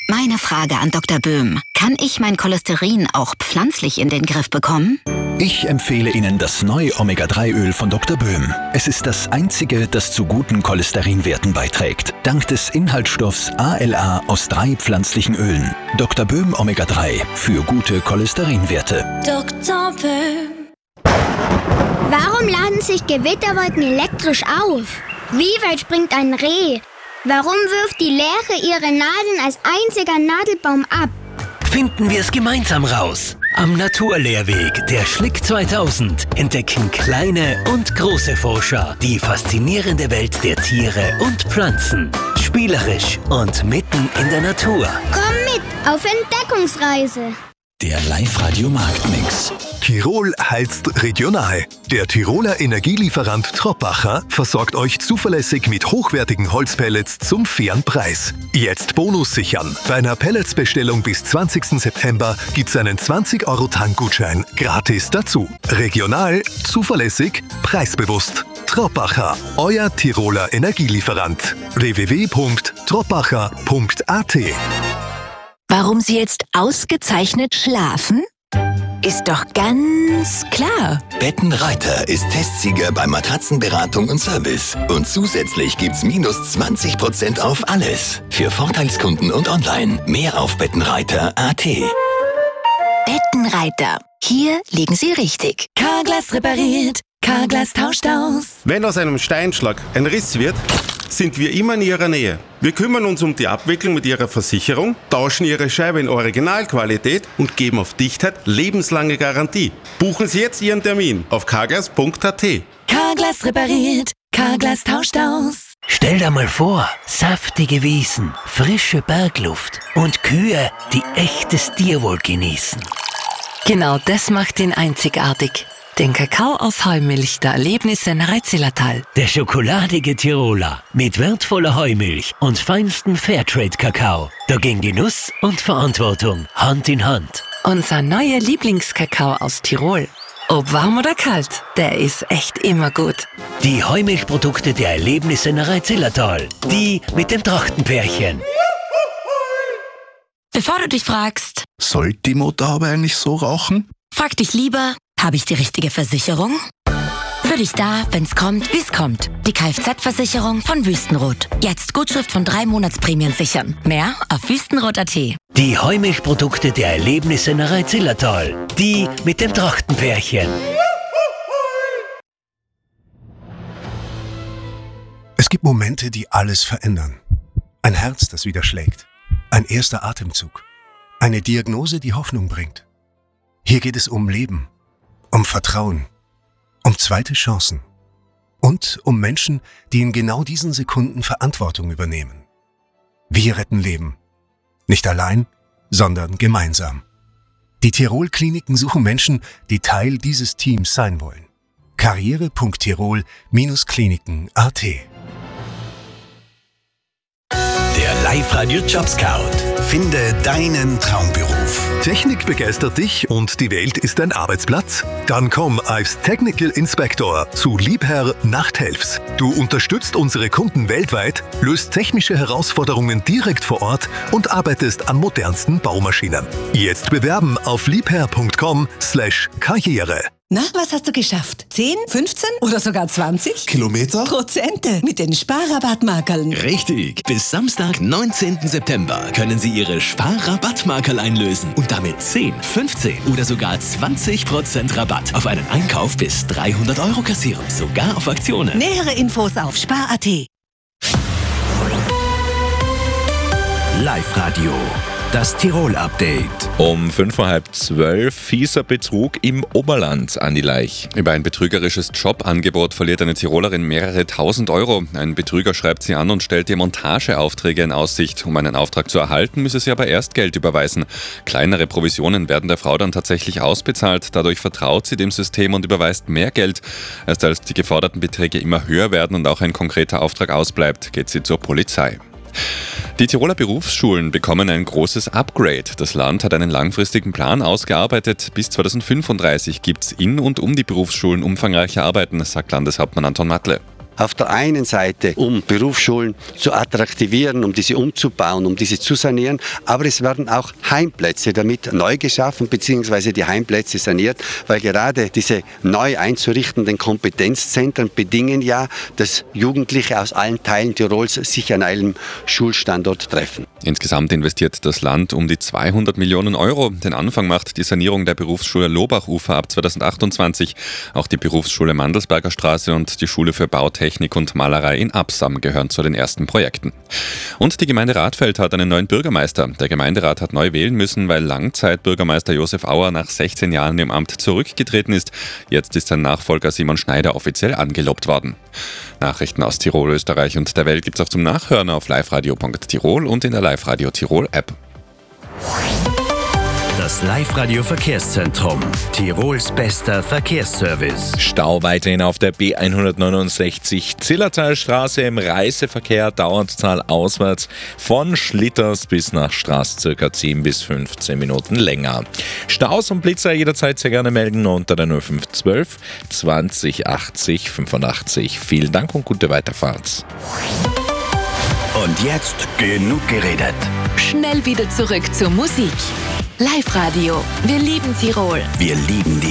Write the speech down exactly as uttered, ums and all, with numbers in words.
Meine Frage an Doktor Böhm. Kann ich mein Cholesterin auch pflanzlich in den Griff bekommen? Ich empfehle Ihnen das neue Omega drei Öl von Doktor Böhm. Es ist das einzige, das zu guten Cholesterinwerten beiträgt. Dank des Inhaltsstoffs A L A aus drei pflanzlichen Ölen. Doktor Böhm Omega drei für gute Cholesterinwerte. Doktor Böhm. Warum laden sich Gewitterwolken elektrisch auf? Wie weit springt ein Reh? Warum wirft die Lerche ihre Nadeln als einziger Nadelbaum ab? Finden wir es gemeinsam raus. Am Naturlehrweg der Schlick zweitausend entdecken kleine und große Forscher die faszinierende Welt der Tiere und Pflanzen. Spielerisch und mitten in der Natur. Komm mit auf Entdeckungsreise. Der Live-Radio-Marktmix. Tirol heizt regional. Der Tiroler Energielieferant Troppacher versorgt euch zuverlässig mit hochwertigen Holzpellets zum fairen Preis. Jetzt Bonus sichern. Bei einer Pelletsbestellung bis zwanzigsten September gibt's einen zwanzig Euro Tankgutschein gratis dazu. Regional, zuverlässig, preisbewusst. Troppacher, euer Tiroler Energielieferant. w w w punkt troppacher punkt a t. Warum Sie jetzt ausgezeichnet schlafen? Ist doch ganz klar. Bettenreiter ist Testsieger bei Matratzenberatung und Service. Und zusätzlich gibt's minus zwanzig Prozent auf alles. Für Vorteilskunden und online. Mehr auf bettenreiter punkt a t. Bettenreiter. Hier liegen Sie richtig. Carglass repariert. Carglass tauscht aus. Wenn aus einem Steinschlag ein Riss wird, sind wir immer in Ihrer Nähe. Wir kümmern uns um die Abwicklung mit Ihrer Versicherung, tauschen Ihre Scheibe in Originalqualität und geben auf Dichtheit lebenslange Garantie. Buchen Sie jetzt Ihren Termin auf carglass punkt a t. Carglass repariert. Carglass tauscht aus. Stell dir mal vor, saftige Wiesen, frische Bergluft und Kühe, die echtes Tierwohl genießen. Genau das macht ihn einzigartig. Den Kakao aus Heumilch der Erlebnissennerei Zillertal. Der schokoladige Tiroler mit wertvoller Heumilch und feinstem Fairtrade-Kakao. Da gehen Genuss und Verantwortung Hand in Hand. Unser neuer Lieblingskakao aus Tirol. Ob warm oder kalt, der ist echt immer gut. Die Heumilchprodukte der Erlebnissennerei Zillertal. Die mit dem Trachtenpärchen. Bevor du dich fragst, sollte die Mutter aber eigentlich so rauchen? frag dich lieber, habe ich die richtige Versicherung? Für dich da, wenn's kommt, wie's kommt. Die Kfz-Versicherung von Wüstenrot. Jetzt Gutschrift von drei Monatsprämien sichern. Mehr auf wüstenrot punkt a t. Die Heumilchprodukte der Erlebnissennerei Zillertal. Die mit dem Trachtenpärchen. Es gibt Momente, die alles verändern. Ein Herz, das wieder schlägt. Ein erster Atemzug. Eine Diagnose, die Hoffnung bringt. Hier geht es um Leben. Um Vertrauen, um zweite Chancen und um Menschen, die in genau diesen Sekunden Verantwortung übernehmen. Wir retten Leben. Nicht allein, sondern gemeinsam. Die Tirol-Kliniken suchen Menschen, die Teil dieses Teams sein wollen. karriere punkt tirol Kliniken punkt a t. Der Live-Radio Jobscout. Finde deinen Traumberuf. Technik begeistert dich und die Welt ist dein Arbeitsplatz? Dann komm als Technical Inspector zu Liebherr Nachthelfs. Du unterstützt unsere Kunden weltweit, löst technische Herausforderungen direkt vor Ort und arbeitest an modernsten Baumaschinen. Jetzt bewerben auf liebherr punkt com slash karriere. Na, was hast du geschafft? zehn, fünfzehn oder sogar zwanzig? Kilometer? Prozente mit den Sparrabattmarkerln. Richtig. Bis Samstag, neunzehnten September können Sie Ihre Sparrabattmarkerl einlösen und damit zehn, fünfzehn oder sogar zwanzig Prozent Rabatt auf einen Einkauf bis dreihundert Euro kassieren. Sogar auf Aktionen. Nähere Infos auf spar punkt a t. Live-Radio. Das Tirol-Update. Um fünf Uhr halb zwölf fieser Betrug im Oberland an die Laich. Über ein betrügerisches Jobangebot verliert eine Tirolerin mehrere tausend Euro. Ein Betrüger schreibt sie an und stellt ihr Montageaufträge in Aussicht. Um einen Auftrag zu erhalten, müsse sie aber erst Geld überweisen. Kleinere Provisionen werden der Frau dann tatsächlich ausbezahlt. Dadurch vertraut sie dem System und überweist mehr Geld. Erst als die geforderten Beträge immer höher werden und auch ein konkreter Auftrag ausbleibt, geht sie zur Polizei. Die Tiroler Berufsschulen bekommen ein großes Upgrade. Das Land hat einen langfristigen Plan ausgearbeitet. Bis zweitausendfünfunddreißig gibt es in und um die Berufsschulen umfangreiche Arbeiten, sagt Landeshauptmann Anton Matle. Auf der einen Seite, um Berufsschulen zu attraktivieren, um diese umzubauen, um diese zu sanieren, aber es werden auch Heimplätze damit neu geschaffen, beziehungsweise die Heimplätze saniert, weil gerade diese neu einzurichtenden Kompetenzzentren bedingen ja, dass Jugendliche aus allen Teilen Tirols sich an einem Schulstandort treffen. Insgesamt investiert das Land um die zweihundert Millionen Euro. Den Anfang macht die Sanierung der Berufsschule Lobachufer ab zweitausendachtundzwanzig. Auch die Berufsschule Mandelsberger Straße und die Schule für Bautechnik und Malerei in Absam gehören zu den ersten Projekten. Und die Gemeinde Radfeld hat einen neuen Bürgermeister. Der Gemeinderat hat neu wählen müssen, weil Langzeitbürgermeister Josef Auer nach sechzehn Jahren im Amt zurückgetreten ist. Jetzt ist sein Nachfolger Simon Schneider offiziell angelobt worden. Nachrichten aus Tirol, Österreich und der Welt gibt's auch zum Nachhören auf liveradio punkt tirol und in der Live-Radio Tirol App. Das Live-Radio Verkehrszentrum. Tirols bester Verkehrsservice. Stau weiterhin auf der B hundertneunundsechzig Zillertalstraße im Reiseverkehr, Dauerzahl auswärts von Schlitters bis nach Straß circa zehn bis fünfzehn Minuten länger. Staus und Blitzer jederzeit sehr gerne melden unter der null fünf zwölf zwanzig achtzig fünfundachtzig. Vielen Dank und gute Weiterfahrt. Und jetzt genug geredet. Schnell wieder zurück zur Musik. Live-Radio. Wir lieben Tirol. Wir lieben die